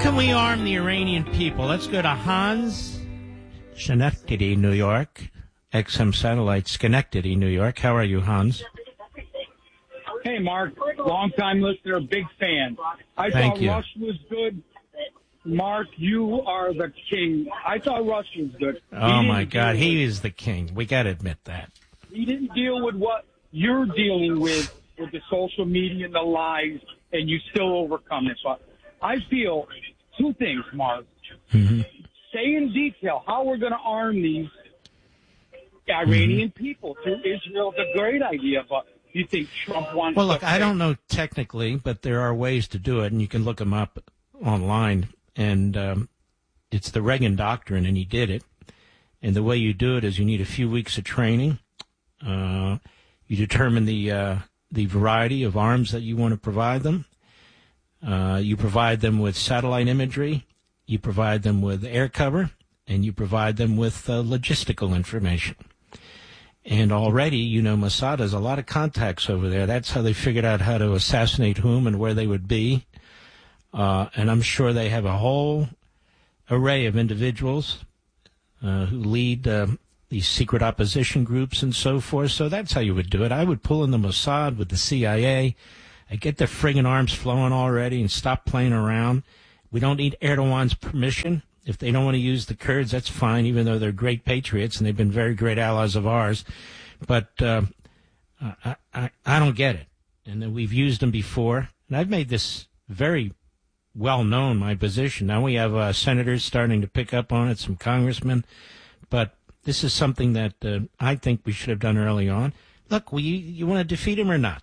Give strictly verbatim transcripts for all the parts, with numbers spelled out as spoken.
can we arm the Iranian people? Let's go to Hans, Schenectady, New York. X M Satellite, Schenectady, New York. How are you, Hans? Hey, Mark. Long-time listener, big fan. I Thank thought you. Rush was good. Mark, you are the king. I thought Rush was good. Oh, my God. He is the king. We got to admit that. He didn't deal with what you're dealing with, with the social media and the lies, and you still overcome this. I feel two things, Mark. Mm-hmm. Say in detail how we're going to arm these Iranian mm-hmm. people through Israel is a great idea, but you think Trump wants Well, look, to I don't know technically, but there are ways to do it, and you can look them up online. And um, it's the Reagan Doctrine, and he did it. And the way you do it is you need a few weeks of training. Uh, you determine the uh, the variety of arms that you want to provide them. Uh, you provide them with satellite imagery. You provide them with air cover. And you provide them with uh, logistical information. And already, you know, Mossad has a lot of contacts over there. That's how they figured out how to assassinate whom and where they would be. Uh, and I'm sure they have a whole array of individuals uh, who lead uh, these secret opposition groups and so forth. So that's how you would do it. I would pull in the Mossad with the C I A. I'd get the friggin' arms flowing already and stop playing around. We don't need Erdogan's permission. If they don't want to use the Kurds, that's fine, even though they're great patriots and they've been very great allies of ours. But uh, I, I, I don't get it. And we've used them before. And I've made this very well known, my position. Now we have uh, senators starting to pick up on it, some congressmen. But this is something that uh, I think we should have done early on. Look, we, you want to defeat them or not?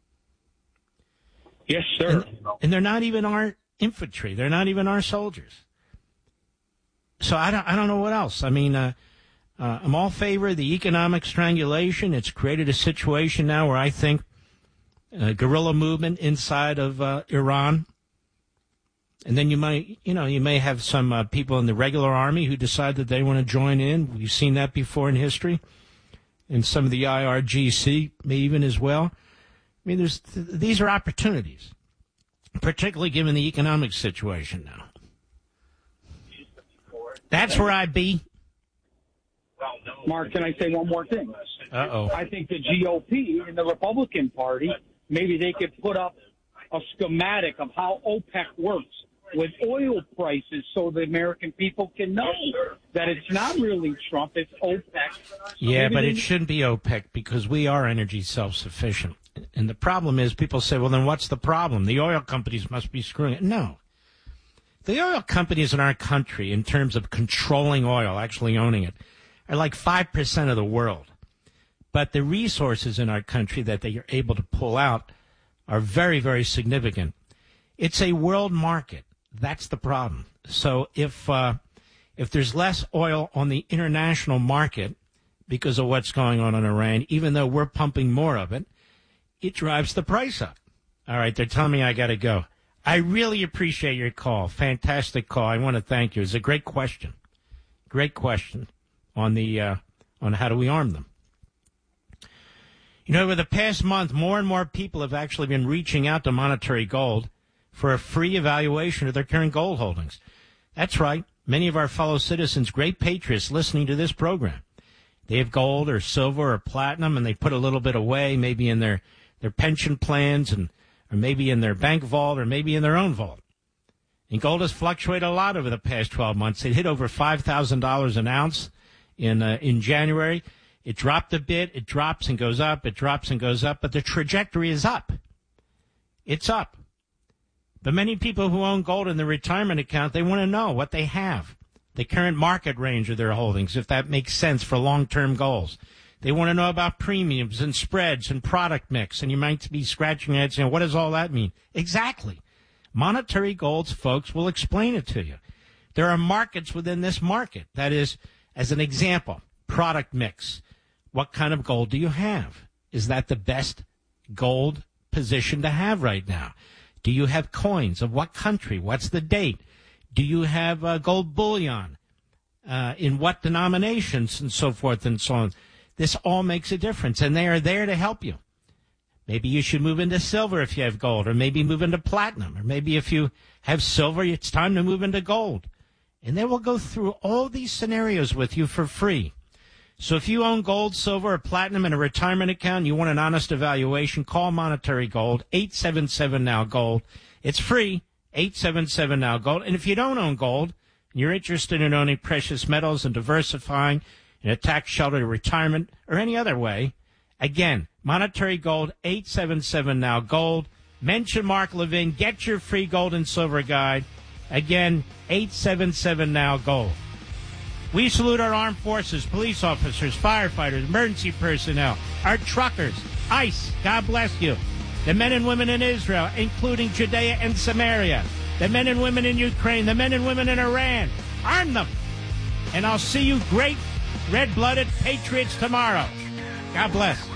Yes, sir. And, and they're not even our infantry. They're not even our soldiers. So I don't, I don't know what else. I mean, uh, uh, I'm all favor of the economic strangulation. It's created a situation now where I think a guerrilla movement inside of uh, Iran. And then you might, you know, you may have some uh, people in the regular army who decide that they want to join in. We've seen that before in history. And some of the I R G C may even as well. I mean, there's th- these are opportunities, particularly given the economic situation now. That's where I be. Mark, can I say one more thing? Uh-oh. I think the G O P and the Republican Party, maybe they could put up a schematic of how OPEC works with oil prices so the American people can know that it's not really Trump, it's OPEC. Yeah, Maybe but they- it shouldn't be OPEC because we are energy self-sufficient. And the problem is people say, well, then what's the problem? The oil companies must be screwing it. No. The oil companies in our country, in terms of controlling oil, actually owning it, are like five percent of the world. But the resources in our country that they are able to pull out are very, very significant. It's a world market. That's the problem. So if uh, if there's less oil on the international market because of what's going on in Iran, even though we're pumping more of it, it drives the price up. All right, they're telling me I got to go. I really appreciate your call. Fantastic call. I want to thank you. It's a great question. Great question on the uh, on how do we arm them. You know, over the past month, more and more people have actually been reaching out to Monetary Gold for a free evaluation of their current gold holdings. That's right. Many of our fellow citizens, great patriots, listening to this program. They have gold or silver or platinum, and they put a little bit away, maybe in their, their pension plans and or maybe in their bank vault, or maybe in their own vault. And gold has fluctuated a lot over the past twelve months. It hit over five thousand dollars an ounce in uh, in January. It dropped a bit. It drops and goes up. It drops and goes up. But the trajectory is up. It's up. But many people who own gold in their retirement account, they want to know what they have, the current market range of their holdings, if that makes sense for long-term goals. They want to know about premiums and spreads and product mix. And you might be scratching your head saying, what does all that mean? Exactly. Monetary Gold's folks will explain it to you. There are markets within this market. That is, as an example, product mix. What kind of gold do you have? Is that the best gold position to have right now? Do you have coins? Of what country? What's the date? Do you have uh, gold bullion? Uh, in what denominations and so forth and so on? This all makes a difference, and they are there to help you. maybe you should move into silver if you have gold, or maybe move into platinum, or maybe if you have silver, it's time to move into gold. And they will go through all these scenarios with you for free. So if you own gold, silver, or platinum in a retirement account, you want an honest evaluation, call Monetary Gold, eight seven seven now gold. It's free, eight seven seven now gold. And if you don't own gold, and you're interested in owning precious metals and diversifying in a tax sheltered retirement or any other way, again, Monetary Gold, eight seven seven now gold. Mention Mark Levin, get your free gold and silver guide. Again, eight seven seven now gold. We salute our armed forces, police officers, firefighters, emergency personnel, our truckers, ICE, God bless you, the men and women in Israel, including Judea and Samaria, the men and women in Ukraine, the men and women in Iran. Arm them. And I'll see you great red-blooded patriots tomorrow. God bless.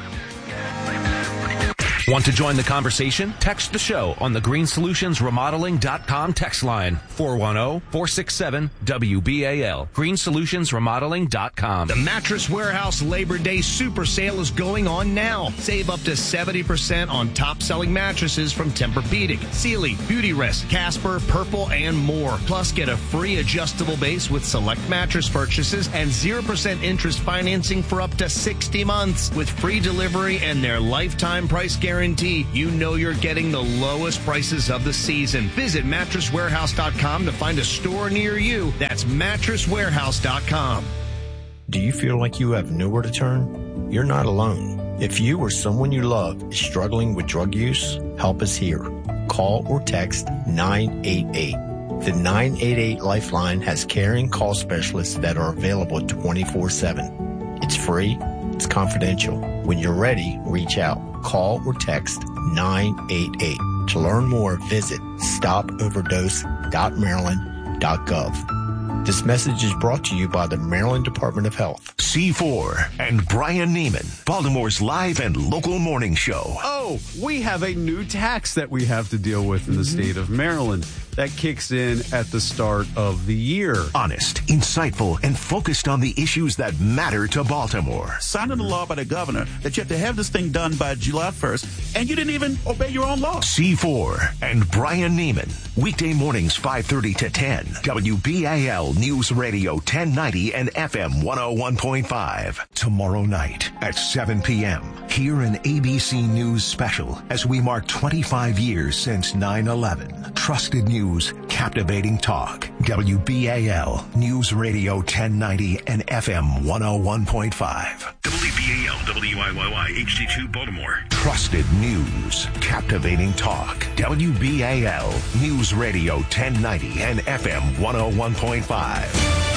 Want to join the conversation? Text the show on the green solutions remodeling dot com text line, four one zero, four six seven, W B A L. green solutions remodeling dot com. The Mattress Warehouse Labor Day Super Sale is going on now. Save up to seventy percent on top-selling mattresses from Tempur-Pedic, Sealy, Beautyrest, Casper, Purple, and more. Plus, get a free adjustable base with select mattress purchases and zero percent interest financing for up to sixty months. With free delivery and their lifetime price guarantee, you know you're getting the lowest prices of the season. Visit mattress warehouse dot com to find a store near you. That's mattress warehouse dot com. Do you feel like you have nowhere to turn? You're not alone. If you or someone you love is struggling with drug use, help is here. Call or text nine eight eight. The nine eight eight Lifeline has caring call specialists that are available twenty-four seven. It's free. It's confidential. When you're ready, reach out. Call or text nine eight eight. To learn more, visit stop overdose dot maryland dot gov. This message is brought to you by the Maryland Department of Health. C four and Brian Neiman, Baltimore's live and local morning show. Oh, we have a new tax that we have to deal with in the state of Maryland that kicks in at the start of the year. Honest, insightful, and focused on the issues that matter to Baltimore. Signing a law by the governor that you have to have this thing done by July first, and you didn't even obey your own law. C four and Brian Neiman, weekday mornings five thirty to ten, W B A L News Radio ten ninety and F M one oh one point five. Tomorrow night at seven p.m., hear an A B C News special as we mark twenty-five years since nine eleven. Trusted news, captivating talk. W B A L News Radio ten ninety and F M one oh one point five. W B A L W I Y Y H D two Baltimore. Trusted news, captivating talk. W B A L News Radio ten ninety and F M one oh one point five.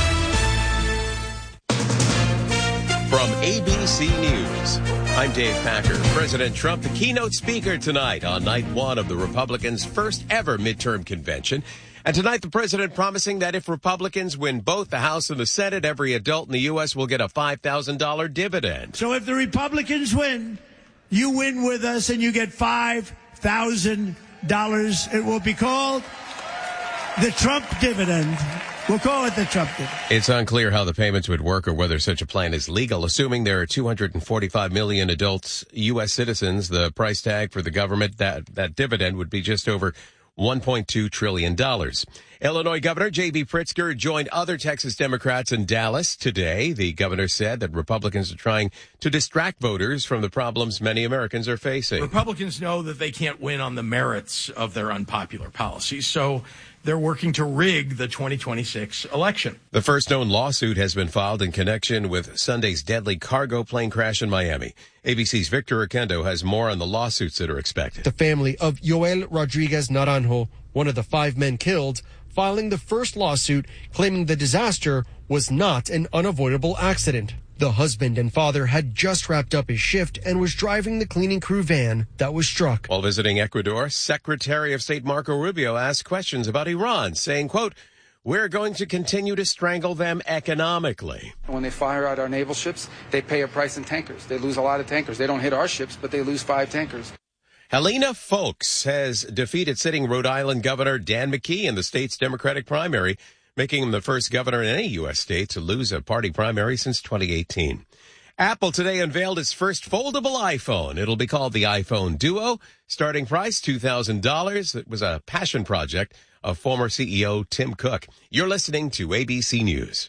From A B C News, I'm Dave Packer. President Trump, the keynote speaker tonight on night one of the Republicans' first ever midterm convention. And tonight, the president promising that if Republicans win both the House and the Senate, every adult in the U S will get a five thousand dollars dividend. So if the Republicans win, you win with us and you get five thousand dollars. It will be called the Trump dividend. We'll call it the Trump dividend. It's unclear how the payments would work or whether such a plan is legal. Assuming there are two hundred forty-five million adults, U S citizens, the price tag for the government, that, that dividend would be just over one point two trillion dollars. Illinois Governor J B Pritzker joined other Texas Democrats in Dallas today. The governor said that Republicans are trying to distract voters from the problems many Americans are facing. Republicans know that they can't win on the merits of their unpopular policies, so they're working to rig the twenty twenty-six election. The first known lawsuit has been filed in connection with Sunday's deadly cargo plane crash in Miami. A B C's Victor Oquendo has more on the lawsuits that are expected. The family of Yoel Rodriguez Naranjo, one of the five men killed, filing the first lawsuit claiming the disaster was not an unavoidable accident. The husband and father had just wrapped up his shift and was driving the cleaning crew van that was struck. While visiting Ecuador, Secretary of State Marco Rubio asked questions about Iran, saying, quote, "We're going to continue to strangle them economically." When they fire out our naval ships, they pay a price in tankers. They lose a lot of tankers. They don't hit our ships, but they lose five tankers. Helena Folks has defeated sitting Rhode Island Governor Dan McKee in the state's Democratic primary, making him the first governor in any U S state to lose a party primary since twenty eighteen. Apple today unveiled its first foldable iPhone. It'll be called the iPhone Duo. Starting price, two thousand dollars. It was a passion project of former C E O Tim Cook. You're listening to A B C News.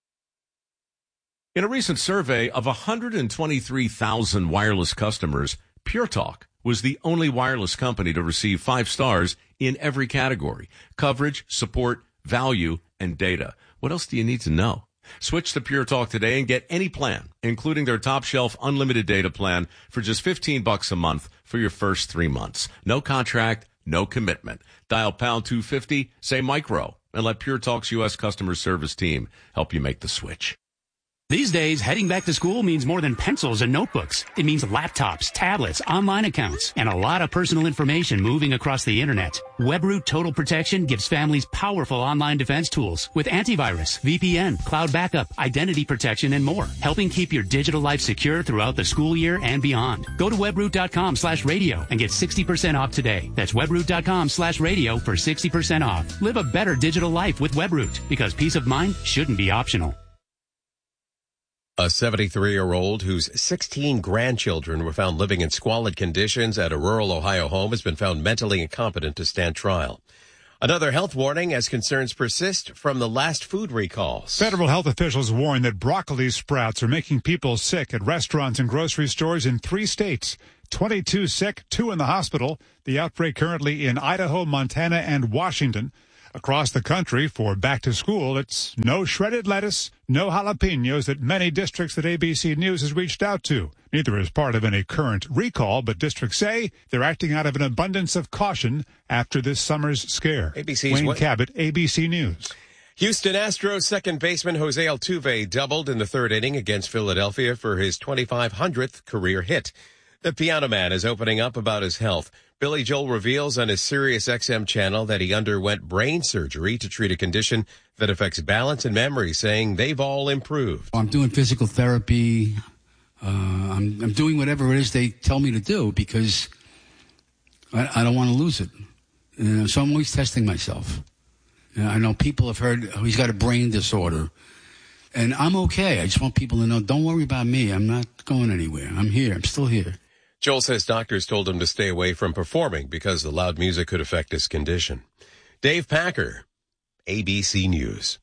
In a recent survey of one hundred twenty-three thousand wireless customers, Pure Talk was the only wireless company to receive five stars in every category: coverage, support, value, and data. What else do you need to know? Switch to Pure Talk today and get any plan, including their top shelf unlimited data plan, for just fifteen bucks a month for your first three months. No contract, no commitment. Dial pound two fifty, say micro, and let Pure Talk's U S customer service team help you make the switch. These days, heading back to school means more than pencils and notebooks. It means laptops, tablets, online accounts, and a lot of personal information moving across the internet. WebRoot Total Protection gives families powerful online defense tools with antivirus, V P N, cloud backup, identity protection, and more, helping keep your digital life secure throughout the school year and beyond. Go to webroot.com slash radio and get sixty percent off today. That's webroot.com slash radio for sixty percent off. Live a better digital life with WebRoot, because peace of mind shouldn't be optional. A seventy-three-year-old whose sixteen grandchildren were found living in squalid conditions at a rural Ohio home has been found mentally incompetent to stand trial. Another health warning as concerns persist from the last food recalls. Federal health officials warn that broccoli sprouts are making people sick at restaurants and grocery stores in three states. twenty-two sick, two in the hospital. The outbreak currently in Idaho, Montana, and Washington. Across the country for back to school, it's no shredded lettuce, no jalapenos that many districts that A B C News has reached out to. Neither is part of any current recall, but districts say they're acting out of an abundance of caution after this summer's scare. A B C's Wayne what? Cabot, A B C News. Houston Astros second baseman Jose Altuve doubled in the third inning against Philadelphia for his twenty-five hundredth career hit. The Piano Man is opening up about his health. Billy Joel reveals on his Sirius X M channel that he underwent brain surgery to treat a condition that affects balance and memory, saying they've all improved. I'm doing physical therapy. Uh, I'm, I'm doing whatever it is they tell me to do because I, I don't want to lose it. You know, so I'm always testing myself. You know, I know people have heard, oh, he's got a brain disorder. And I'm okay. I just want people to know, don't worry about me. I'm not going anywhere. I'm here. I'm still here. Joel says doctors told him to stay away from performing because the loud music could affect his condition. Dave Packer, A B C News.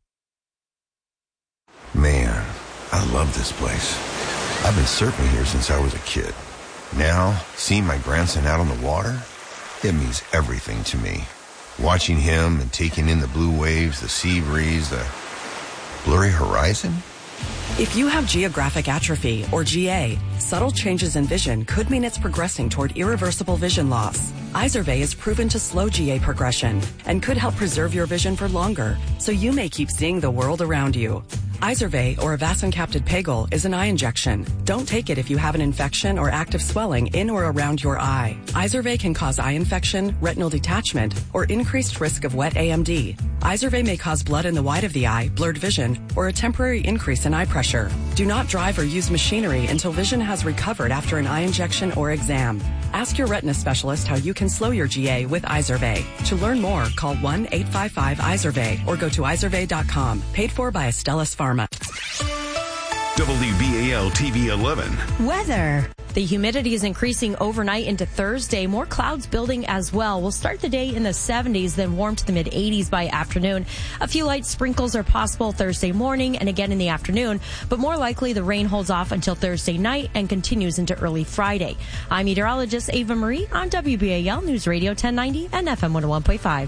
Man, I love this place. I've been surfing here since I was a kid. Now, seeing my grandson out on the water, it means everything to me. Watching him and taking in the blue waves, the sea breeze, the blurry horizon. If you have geographic atrophy, or G A, subtle changes in vision could mean it's progressing toward irreversible vision loss. Izervay is proven to slow G A progression and could help preserve your vision for longer, so you may keep seeing the world around you. Izervay, or avacincaptad pegol, is an eye injection. Don't take it if you have an infection or active swelling in or around your eye. Izervay can cause eye infection, retinal detachment, or increased risk of wet A M D. Izervay may cause blood in the white of the eye, blurred vision, or a temporary increase in eye pressure. Do not drive or use machinery until vision has recovered after an eye injection or exam. Ask your retina specialist how you can slow your G A with Izervay. To learn more, call one eight five five Izervay or go to izervay dot com. Paid for by Astellas Pharma. W B A L T V eleven. Weather. The humidity is increasing overnight into Thursday. More clouds building as well. We'll start the day in the seventies, then warm to the mid eighties by afternoon. A few light sprinkles are possible Thursday morning and again in the afternoon, but more likely the rain holds off until Thursday night and continues into early Friday. I'm meteorologist Ava Marie on W B A L News Radio ten ninety and F M one oh one point five.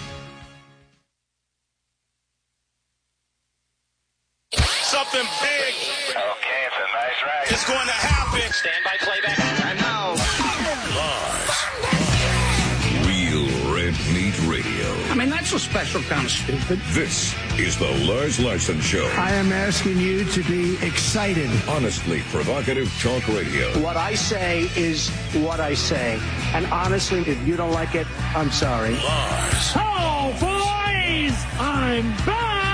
Something big. Okay, it's a nice ride. It's going to happen. Stand by playback. I know. Lars. Real Red Meat Radio. I mean, that's a special kind of stupid. This is the Lars Larson Show. I am asking you to be excited. Honestly provocative talk radio. What I say is what I say. And honestly, if you don't like it, I'm sorry. Lars. Oh, boys! I'm back!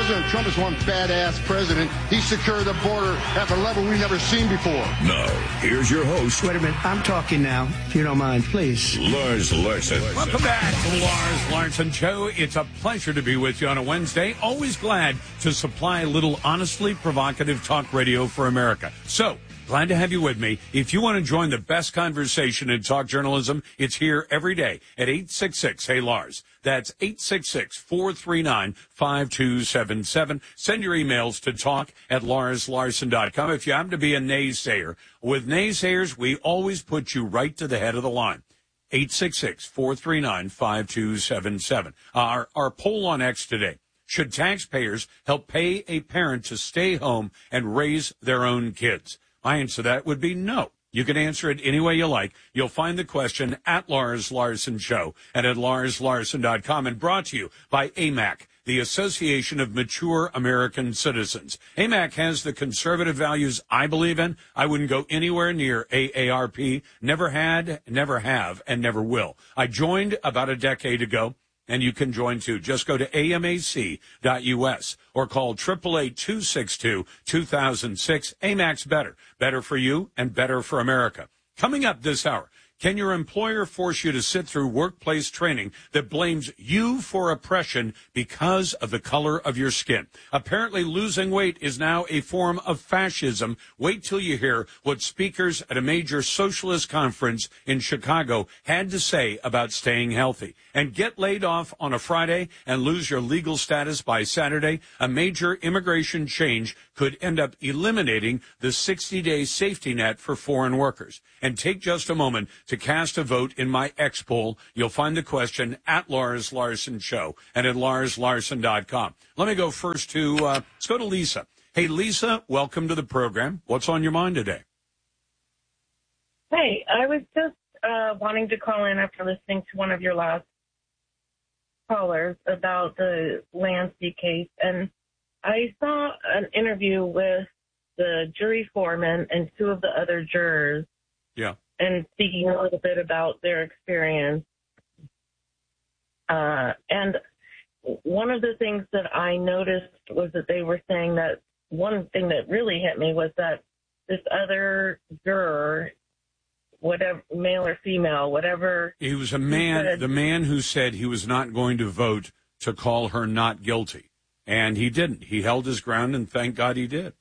President Trump is one badass president. He secured the border at the level we've never seen before. Now, here's your host. Wait a minute. I'm talking now, if you don't mind, please. Lars Larson. Welcome back to the Lars Larson Show. It's a pleasure to be with you on a Wednesday. Always glad to supply a little honestly provocative talk radio for America. So, glad to have you with me. If you want to join the best conversation in talk journalism, it's here every day at eight six six, hey Lars. That's eight six six, four three nine, five two seven seven. Send your emails to talk at lars larson dot com. If you happen to be a naysayer, with naysayers, we always put you right to the head of the line. eight six six, four three nine, five two seven seven. Our, our poll on X today. Should taxpayers help pay a parent to stay home and raise their own kids? My answer to that would be no. You can answer it any way you like. You'll find the question at Lars Larson Show and at lars larson dot com, and brought to you by A M A C, the Association of Mature American Citizens. A M A C has the conservative values I believe in. I wouldn't go anywhere near A A R P. Never had, never have, and never will. I joined about a decade ago. And you can join, too. Just go to A M A C dot U S or call eight eight eight, two six two, two thousand six. A M A C's better. Better for you and better for America. Coming up this hour, can your employer force you to sit through workplace training that blames you for oppression because of the color of your skin? Apparently, losing weight is now a form of fascism. Wait till you hear what speakers at a major socialist conference in Chicago had to say about staying healthy. And get laid off on a Friday and lose your legal status by Saturday. A major immigration change could end up eliminating the sixty-day safety net for foreign workers. And take just a moment to cast a vote in my X poll. You'll find the question at Lars Larson Show and at lars larson dot com. Let me go first to, uh, let's go to Lisa. Hey, Lisa, welcome to the program. What's on your mind today? Hey, I was just uh, wanting to call in after listening to one of your last callers about the Lancey case, and I saw an interview with the jury foreman and two of the other jurors. Yeah. And speaking a little bit about their experience. Uh, and one of the things that I noticed was that they were saying that one thing that really hit me was that this other juror, whatever, male or female, whatever. He was a man, said, the man who said he was not going to vote to call her not guilty. And he didn't. He held his ground, and thank God he did.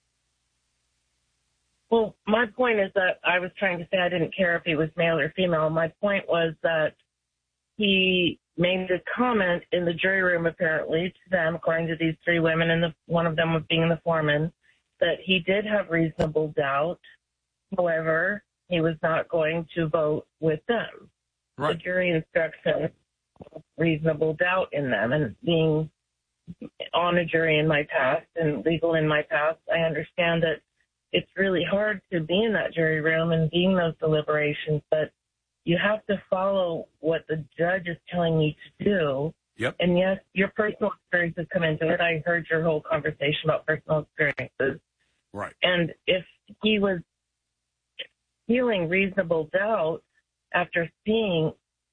Well, my point is that I was trying to say I didn't care if he was male or female. My point was that he made a comment in the jury room, apparently, to them, according to these three women, and the, one of them was being the foreman, that he did have reasonable doubt. However, he was not going to vote with them. Right. The jury instructions, reasonable doubt in them. And being on a jury in my past and legal in my past, I understand that it's really hard to be in that jury room and be in those deliberations, but you have to follow what the judge is telling you to do. Yep. And yes, your personal experiences come into it. I heard your whole conversation about personal experiences. Right. And if he was feeling reasonable doubt after seeing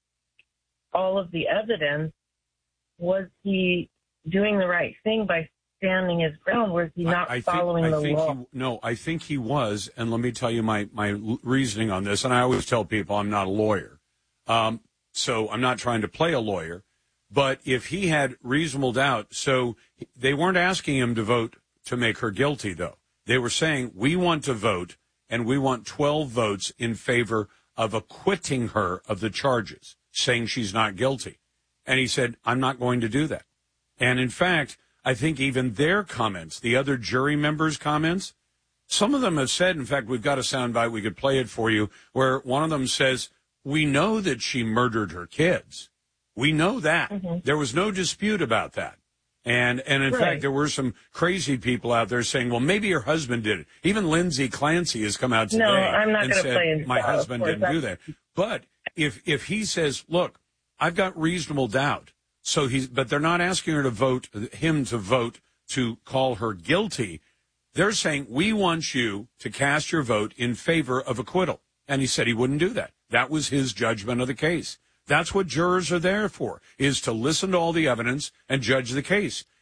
all of the evidence, was he doing the right thing by standing his ground? Was he not I, I following think, I the think law? He, no, I think he was, and let me tell you my, my reasoning on this, and I always tell people I'm not a lawyer, um, so I'm not trying to play a lawyer, but if he had reasonable doubt, so they weren't asking him to vote to make her guilty, though. They were saying, we want to vote, and we want twelve votes in favor of acquitting her of the charges, saying she's not guilty. And he said, I'm not going to do that. And in fact, I think even their comments, the other jury members' comments, some of them have said, in fact, we've got a soundbite, we could play it for you, where one of them says, we know that she murdered her kids. We know that. Mm-hmm. There was no dispute about that. And, and in right. fact, there were some crazy people out there saying, well, maybe her husband did it. Even Lindsay Clancy has come out today no, I'm not and said, play my husband didn't do that. But if, if he says, look, I've got reasonable doubt, so he's, but they're not asking her to vote, him to vote to call her guilty. They're saying, we want you to cast your vote in favor of acquittal. And he said he wouldn't do that. That was his judgment of the case. That's what jurors are there for, is to listen to all the evidence and judge the case.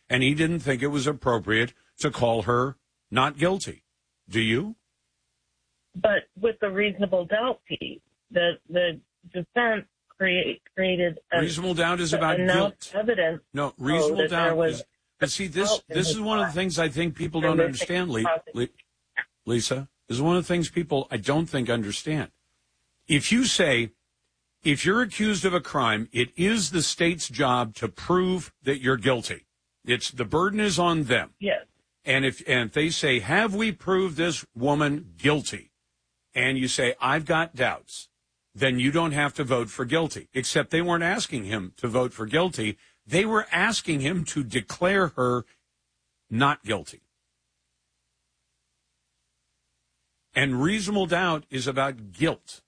and he didn't think it was appropriate to call her not guilty. Do you? But with the reasonable doubt piece, the the defense create, created a, reasonable doubt is about enough guilt. evidence. No, reasonable that there doubt was is. But see, this this is one of the things I think people don't understand, Le- Le- Lisa. This is one of the things people I don't think understand. If you say, if you're accused of a crime, it is the state's job to prove that you're guilty. It's the burden is on them. Yes. And if and if they say, have we proved this woman guilty? And you say, I've got doubts, then you don't have to vote for guilty. Except they weren't asking him to vote for guilty. They were asking him to declare her not guilty. And reasonable doubt is about guilt.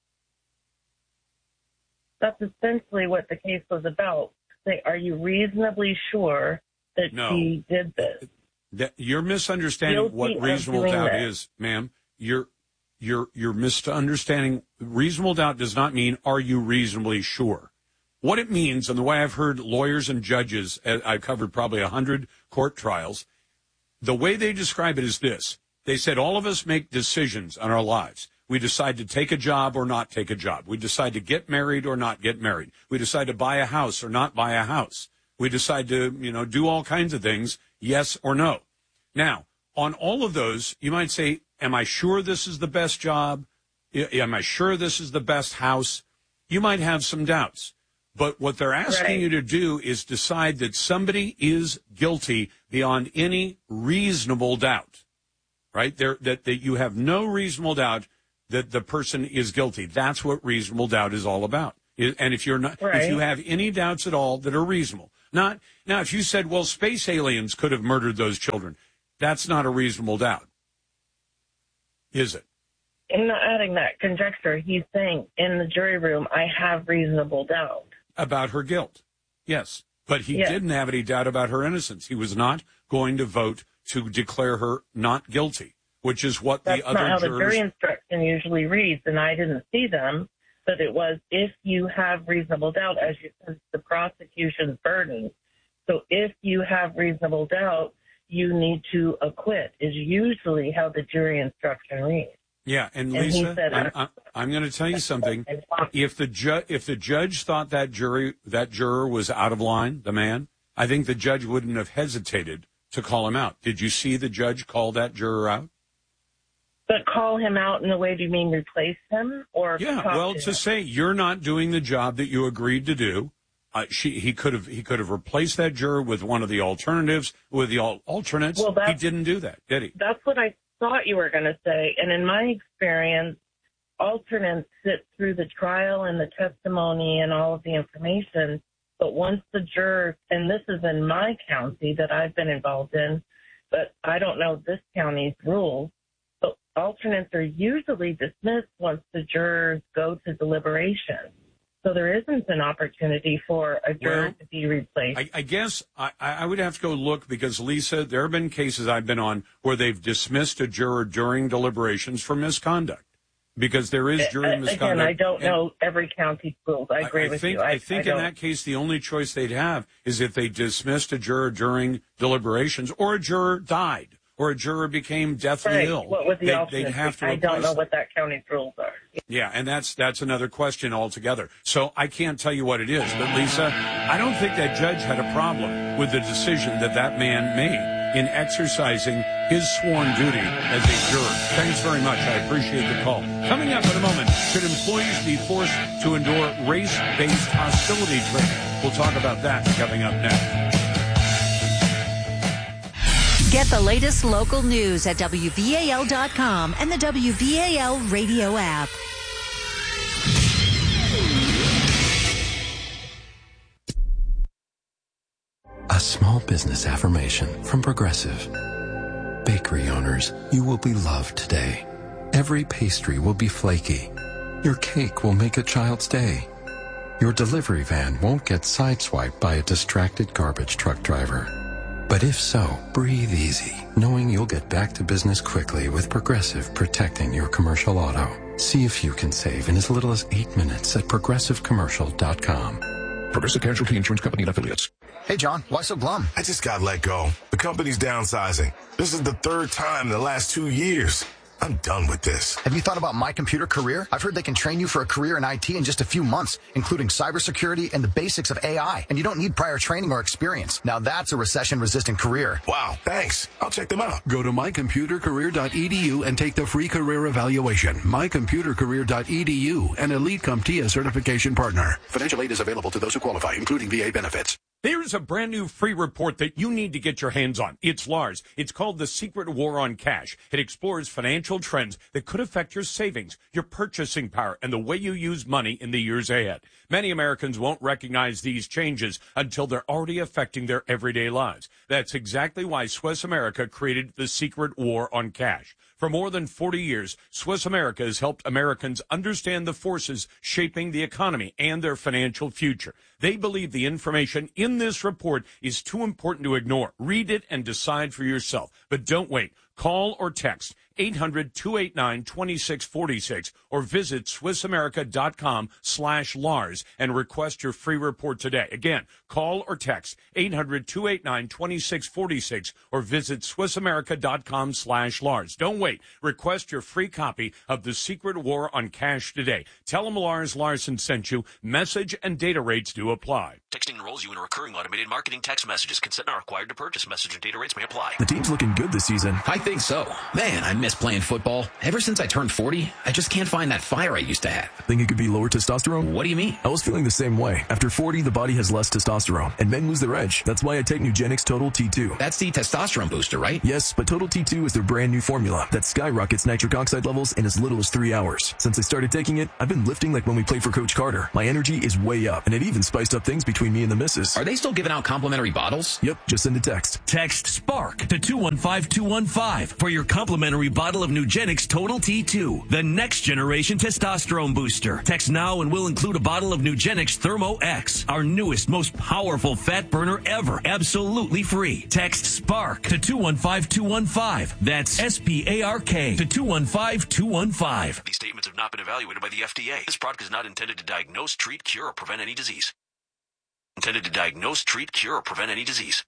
That's essentially what the case was about. Say, are you reasonably sure that No. she did this? That you're misunderstanding Guilty what of reasonable doing doubt that. is, ma'am. You're you're you're misunderstanding. Reasonable doubt does not mean are you reasonably sure. What it means, and the way I've heard lawyers and judges, I've covered probably a hundred court trials, the way they describe it is this. They said all of us make decisions on our lives. We decide to take a job or not take a job. We decide to get married or not get married. We decide to buy a house or not buy a house. We decide to, you know, do all kinds of things, yes or no. Now, on all of those, you might say, am I sure this is the best job? Am I sure this is the best house? You might have some doubts. But what they're asking Right. you to do is decide that somebody is guilty beyond any reasonable doubt, right? There, that, that you have no reasonable doubt that the person is guilty. That's what reasonable doubt is all about. I- And if you're not, Right. if you have any doubts at all that are reasonable, not now, if you said, well, space aliens could have murdered those children, that's not a reasonable doubt, is it? I'm not adding that conjecture. He's saying in the jury room, I have reasonable doubt. About her guilt, yes. But he Yes. didn't have any doubt about her innocence. He was not going to vote to declare her not guilty, which is what That's the other not how jurors... the jury instruction usually reads, and I didn't see them. But it was if you have reasonable doubt, as you said, the prosecution's burden. So if you have reasonable doubt, you need to acquit, is usually how the jury instruction reads. Yeah, and And he Lisa, said, I'm, I'm, I'm going to tell you something. If the ju- if the judge thought that jury that juror was out of line, the man, I think the judge wouldn't have hesitated to call him out. Did you see the judge call that juror out? But call him out in the way, do you mean replace him? Or Yeah, talk well, to to him? say you're not doing the job that you agreed to do, uh, she he could have he could have replaced that juror with one of the alternatives, with the al- alternates. Well, he that's- didn't do that, did he? That's what I thought you were going to say. And in my experience, alternates sit through the trial and the testimony and all of the information. But once the jurors, and this is in my county that I've been involved in, but I don't know this county's rules, but alternates are usually dismissed once the jurors go to deliberation. So there isn't an opportunity for a juror Well, to be replaced. I, I guess I, I would have to go look because, Lisa, there have been cases I've been on where they've dismissed a juror during deliberations for misconduct because there is jury Uh, misconduct. Again, I don't And know every county's rules. I agree I with think, you. I think in don't- that case, the only choice they'd have is if they dismissed a juror during deliberations or a juror died or a juror became deathly Right. ill. What would the They- alternate they'd have to be? I don't replace know them. what that county's rules are. Yeah, and that's that's another question altogether. So I can't tell you what it is, but Lisa, I don't think that judge had a problem with the decision that that man made in exercising his sworn duty as a juror. Thanks very much. I appreciate the call. Coming up in a moment, should employees be forced to endure race-based hostility training? We'll talk about that coming up next. Get the latest local news at W B A L dot com and the W B A L radio app. A small business affirmation from Progressive. Bakery owners, you will be loved today. Every pastry will be flaky. Your cake will make a child's day. Your delivery van won't get sideswiped by a distracted garbage truck driver. But if so, breathe easy, knowing you'll get back to business quickly with Progressive protecting your commercial auto. See if you can save in as little as eight minutes at progressive commercial dot com. Progressive Casualty Insurance Company and Affiliates. Hey, John, why so glum? I just got let go. The company's downsizing. This is the third time in the last two years. I'm done with this. Have you thought about My Computer Career? I've heard they can train you for a career in I T in just a few months, including cybersecurity and the basics of A I. And you don't need prior training or experience. Now that's a recession-resistant career. Wow, thanks. I'll check them out. Go to my computer career dot e d u and take the free career evaluation. my computer career dot e d u, an Elite CompTIA certification partner. Financial aid is available to those who qualify, including V A benefits. There's a brand new free report that you need to get your hands on. It's Lars. It's called The Secret War on Cash. It explores financial trends that could affect your savings, your purchasing power, and the way you use money in the years ahead. Many Americans won't recognize these changes until they're already affecting their everyday lives. That's exactly why Swiss America created The Secret War on Cash. For more than forty years, Swiss America has helped Americans understand the forces shaping the economy and their financial future. They believe the information in this report is too important to ignore. Read it and decide for yourself. But don't wait. Call or text eight hundred, two eight nine, two six four six or visit swiss america dot com slash Lars and request your free report today. Again, call or text eight hundred, two eight nine, two six four six or visit swiss america dot com slash Lars. Don't wait. Request your free copy of The Secret War on Cash today. Tell them Lars Larson sent you. Message and data rates do apply. Texting enrolls you in a recurring automated marketing text messages. Consent not required to purchase. Message and data rates may apply. The team's looking good this season. I think so. Man, I miss playing football. Ever since I turned forty, I just can't find that fire I used to have. Think it could be lower testosterone? What do you mean? I was feeling the same way. After forty, the body has less testosterone, and men lose their edge. That's why I take Nugenix Total T two. That's the testosterone booster, right? Yes, but Total T two is their brand new formula that skyrockets nitric oxide levels in as little as three hours. Since I started taking it, I've been lifting like when we played for Coach Carter. My energy is way up, and it even spiced up things between me and the missus. Are they still giving out complimentary bottles? Yep, just send a text. Text SPARK to two one five two one five for your complimentary bottle of Nugenix Total T two, the next generation testosterone booster. Text now and we'll include a bottle of Nugenix Thermo X, our newest, most powerful fat burner ever, absolutely free. Text SPARK to two one five two one five. That's S P A R K to two one five two one five. These statements have not been evaluated by the F D A. This product is not intended to diagnose, treat, cure, or prevent any disease. Intended to diagnose, treat, cure, or prevent any disease.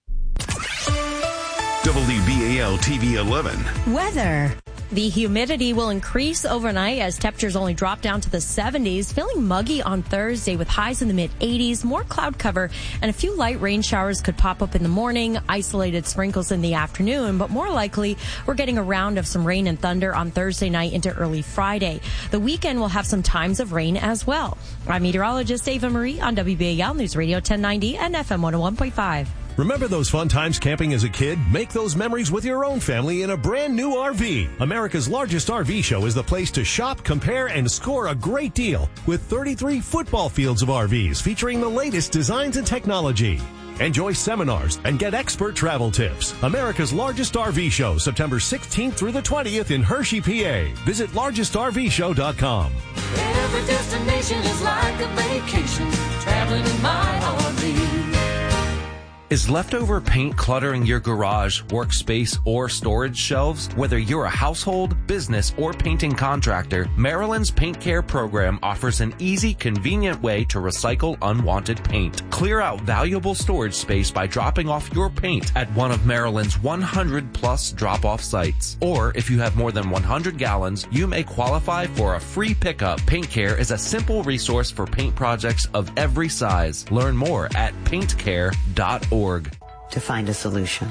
W B A L T V eleven. Weather. The humidity will increase overnight as temperatures only drop down to the seventies, feeling muggy on Thursday with highs in the mid eighties, more cloud cover, and a few light rain showers could pop up in the morning, isolated sprinkles in the afternoon, but more likely we're getting a round of some rain and thunder on Thursday night into early Friday. The weekend will have some times of rain as well. I'm meteorologist Ava Marie on W B A L News Radio ten ninety and F M one oh one point five. Remember those fun times camping as a kid? Make those memories with your own family in a brand new R V. America's largest R V show is the place to shop, compare, and score a great deal with thirty-three football fields of R Vs featuring the latest designs and technology. Enjoy seminars and get expert travel tips. America's largest R V show, September sixteenth through the twentieth in Hershey, P A. Visit largest R V show dot com. Every destination is like a vacation, traveling in my R V. Is leftover paint cluttering your garage, workspace, or storage shelves? Whether you're a household, business, or painting contractor, Maryland's Paint Care program offers an easy, convenient way to recycle unwanted paint. Clear out valuable storage space by dropping off your paint at one of Maryland's one hundred plus drop-off sites. Or if you have more than one hundred gallons, you may qualify for a free pickup. Paint Care is a simple resource for paint projects of every size. Learn more at paint care dot org. To find a solution.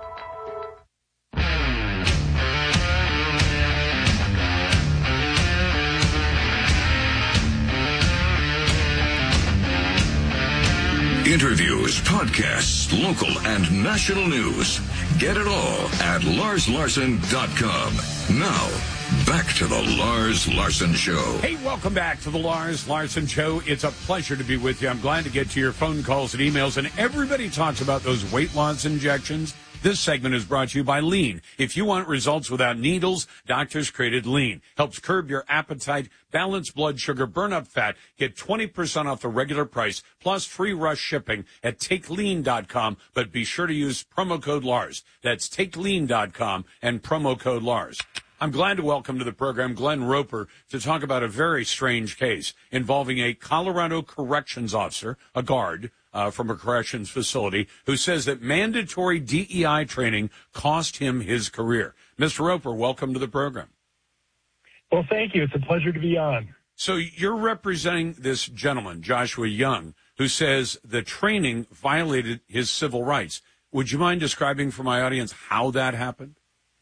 Interviews, podcasts, local and national news. Get it all at lars larson dot com. Now, back to the Lars Larson Show. Hey, welcome back to the Lars Larson Show. It's a pleasure to be with you. I'm glad to get to your phone calls and emails. And everybody talks about those weight loss injections. This segment is brought to you by Lean. If you want results without needles, doctors created Lean. Helps curb your appetite, balance blood sugar, burn up fat. Get twenty percent off the regular price, plus free rush shipping at take lean dot com. But be sure to use promo code Lars. That's take lean dot com and promo code Lars. I'm glad to welcome to the program Glenn Roper to talk about a very strange case involving a Colorado corrections officer, a guard uh, from a corrections facility, who says that mandatory D E I training cost him his career. Mister Roper, welcome to the program. Well, thank you. It's a pleasure to be on. So you're representing this gentleman, Joshua Young, who says the training violated his civil rights. Would you mind describing for my audience how that happened?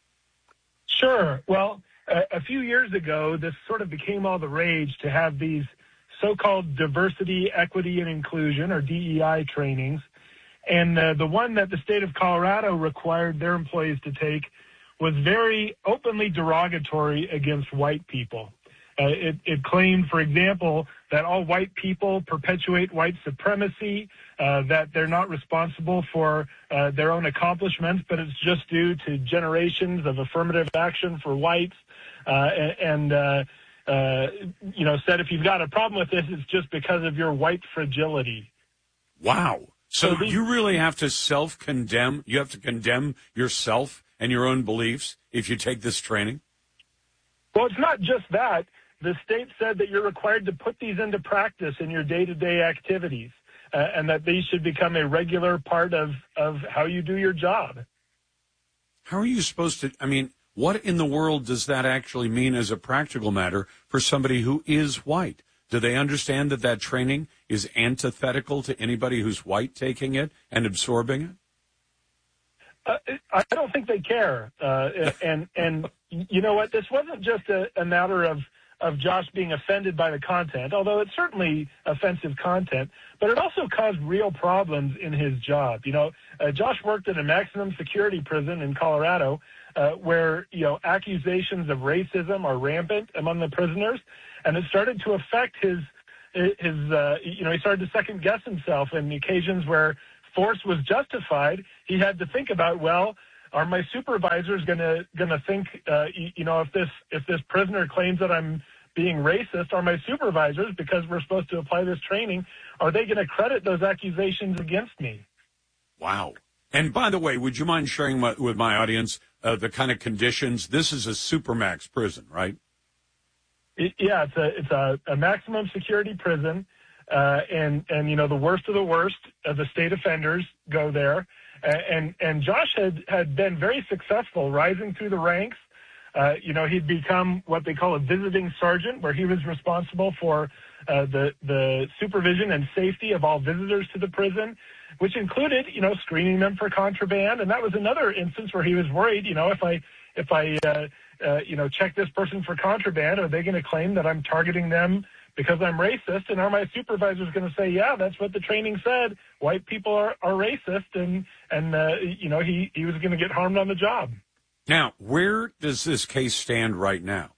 Sure. Well, a, a few years ago, this sort of became all the rage to have these so-called diversity, equity, and inclusion, or D E I trainings. And uh, the one that the state of Colorado required their employees to take was very openly derogatory against white people. Uh, it, it claimed, for example, that all white people perpetuate white supremacy, uh, that they're not responsible for uh, their own accomplishments, but it's just due to generations of affirmative action for whites, uh, and, uh, uh, you know, said if you've got a problem with this, it's just because of your white fragility. Wow. So, So these- you really have to self-condemn? You have to condemn yourself and your own beliefs if you take this training? Well, it's not just that. The state said that you're required to put these into practice in your day-to-day activities, uh, and that these should become a regular part of, of how you do your job. How are you supposed to, I mean, what in the world does that actually mean as a practical matter for somebody who is white? Do they understand that that training is antithetical to anybody who's white taking it and absorbing it? Uh, I don't think they care. Uh, and, and you know what? This wasn't just a, a matter of, of Josh being offended by the content, although it's certainly offensive content, but it also caused real problems in his job. You know, uh, Josh worked in a maximum security prison in Colorado, uh, where, you know, accusations of racism are rampant among the prisoners, and it started to affect his, his, uh, you know, he started to second guess himself in the occasions where force was justified. He had to think about, well, are my supervisors going to going to think, uh, you, you know, if this if this prisoner claims that I'm being racist, are my supervisors, because we're supposed to apply this training, are they going to credit those accusations against me? Wow. And by the way, would you mind sharing my, with my audience uh, the kind of conditions? This is a supermax prison, right? It, yeah, it's a it's a, a maximum security prison, uh, and and you know the worst of the worst of the state offenders go there. And and Josh had, had been very successful rising through the ranks. Uh, you know, he'd become what they call a visiting sergeant, where he was responsible for uh, the the supervision and safety of all visitors to the prison, which included, you know, screening them for contraband. And that was another instance where he was worried, you know, if I if I uh, uh, you know check this person for contraband, are they going to claim that I'm targeting them because I'm racist? And are my supervisors going to say, yeah, that's what the training said, white people are, are racist, and, and uh, you know, he, he was going to get harmed on the job. Now, where does this case stand right now?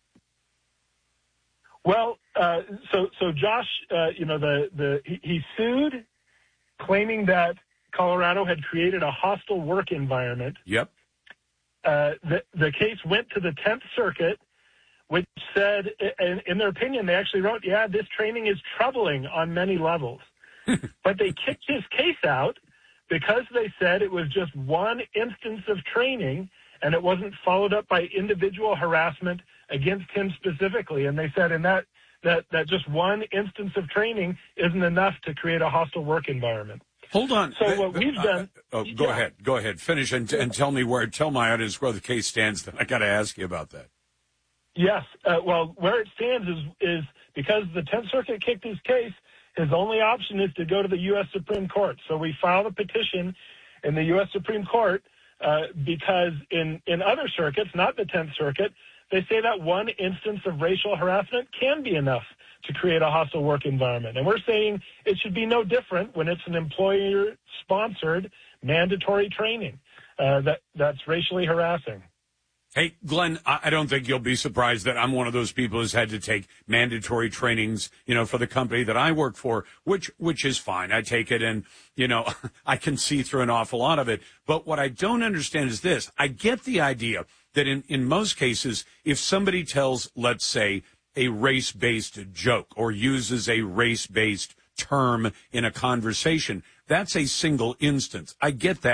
Well, uh, so so Josh, uh, you know, the, the he, he sued, claiming that Colorado had created a hostile work environment. Yep. Uh, the, the case went to the tenth Circuit, which said, in, in their opinion, they actually wrote, yeah, this training is troubling on many levels. But they kicked his case out because they said it was just one instance of training and it wasn't followed up by individual harassment against him specifically. And they said in that, that, that just one instance of training isn't enough to create a hostile work environment. Hold on. So what we've done... Uh, oh, go yeah. ahead. Go ahead. Finish and, and tell me where, tell my audience where the case stands. Then I got to ask you about that. Yes. Uh, well, where it stands is, is because the tenth Circuit kicked his case, his only option is to go to the U S Supreme Court. So we filed a petition in the U S Supreme Court uh, because in, in other circuits, not the tenth Circuit, they say that one instance of racial harassment can be enough to create a hostile work environment. And we're saying it should be no different when it's an employer-sponsored mandatory training uh, that, that's racially harassing. Hey, Glenn, I don't think you'll be surprised that I'm one of those people who's had to take mandatory trainings, you know, for the company that I work for, which, which is fine. I take it and, you know, I can see through an awful lot of it. But what I don't understand is this. I get the idea that in, in most cases, if somebody tells, let's say, a race-based joke or uses a race-based term in a conversation, that's a single instance. I get that.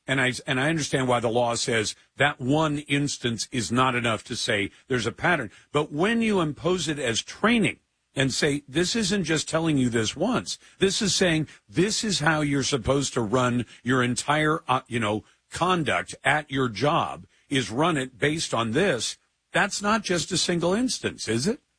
And I, and I understand why the law says that one instance is not enough to say there's a pattern. But when you impose it as training and say, this isn't just telling you this once, this is saying this is how you're supposed to run your entire, uh, you know, conduct at your job, is run it based on this. That's not just a single instance, is it?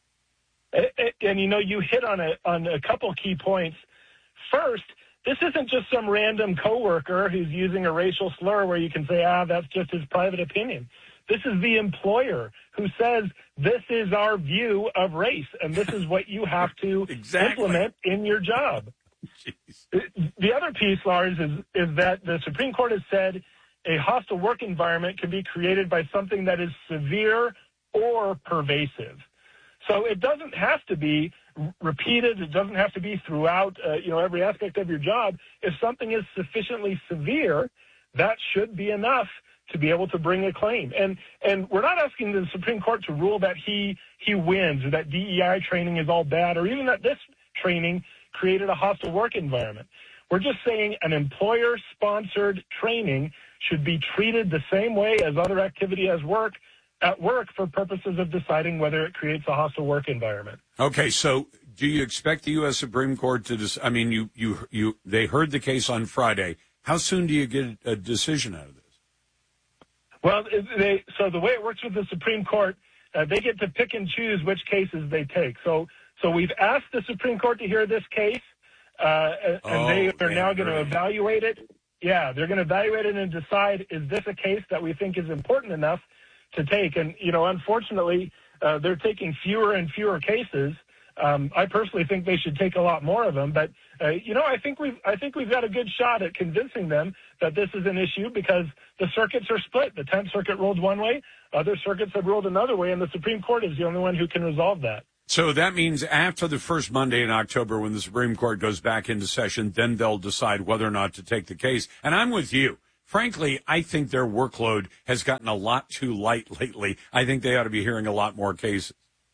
And, and you know, you hit on a, on a couple key points. First, this isn't just some random coworker who's using a racial slur where you can say, ah, that's just his private opinion. This is the employer who says, this is our view of race, and this is what you have to exactly. implement in your job. Jeez. The other piece, Lars, is, is that the Supreme Court has said a hostile work environment can be created by something that is severe or pervasive. So it doesn't have to be repeated. It doesn't have to be throughout, uh, you know, every aspect of your job. If something is sufficiently severe, that should be enough to be able to bring a claim. And and we're not asking the Supreme Court to rule that he he wins, or that D E I training is all bad, or even that this training created a hostile work environment. We're just saying an employer-sponsored training should be treated the same way as other activity as work at work for purposes of deciding whether it creates a hostile work environment. Okay, so do you expect the U S Supreme Court to dis- I mean, you, you, you, they heard the case on Friday. How soon do you get a decision out of this? Well, they, so the way it works with the Supreme Court, uh, they get to pick and choose which cases they take. So, so we've asked the Supreme Court to hear this case, uh, and oh, they are now going to great. evaluate it. Yeah, they're going to evaluate it and decide, is this a case that we think is important enough to take? And, you know, unfortunately, uh, they're taking fewer and fewer cases. Um, I personally think they should take a lot more of them, but uh, you know, I think we've I think we've got a good shot at convincing them that this is an issue, because the circuits are split. The tenth Circuit ruled one way, other circuits have ruled another way, and the Supreme Court is the only one who can resolve that. So that means after the first Monday in October, when the Supreme Court goes back into session, then they'll decide whether or not to take the case. And I'm with you. Frankly, I think their workload has gotten a lot too light lately. I think they ought to be hearing a lot more cases.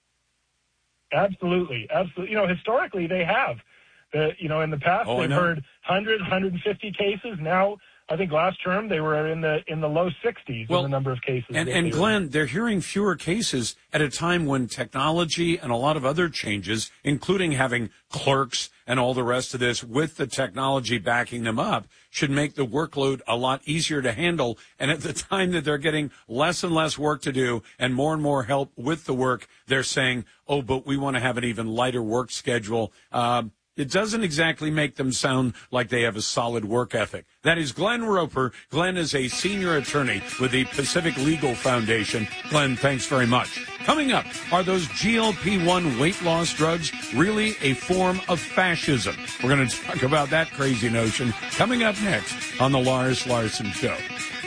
Absolutely. Absolutely. You know, historically, they have. Uh, you know, in the past, oh, they've heard one hundred, one hundred fifty cases. Now, I think last term, they were in the in the low sixties well, in the number of cases. And, and Glenn, they're hearing fewer cases at a time when technology and a lot of other changes, including having clerks and all the rest of this with the technology backing them up, should make the workload a lot easier to handle. And at the time that they're getting less and less work to do and more and more help with the work, they're saying, oh, but we want to have an even lighter work schedule. Um, It doesn't exactly make them sound like they have a solid work ethic. That is Glenn Roper. Glenn is a senior attorney with the Pacific Legal Foundation. Glenn, thanks very much. Coming up, are those G L P one weight loss drugs really a form of fascism? We're going to talk about that crazy notion coming up next on the Lars Larson Show.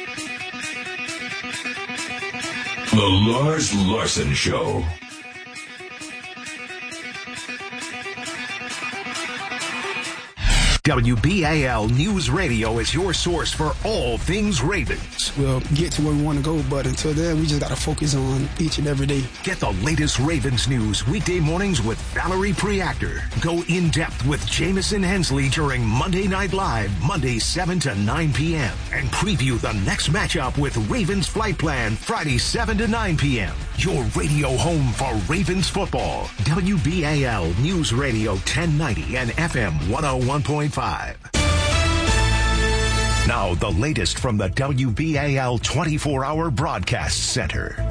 The Lars Larson Show. W B A L News Radio is your source for all things Ravens. We'll get to where we want to go, but until then, we just got to focus on each and every day. Get the latest Ravens news weekday mornings with Valerie Preactor. Go in depth with Jamison Hensley during Monday Night Live, Monday seven to nine p.m. And preview the next matchup with Ravens Flight Plan, Friday seven to nine p.m. Your radio home for Ravens football. W B A L News Radio ten ninety and F M one oh one point five. Now, the latest from the W B A L twenty-four hour Broadcast Center.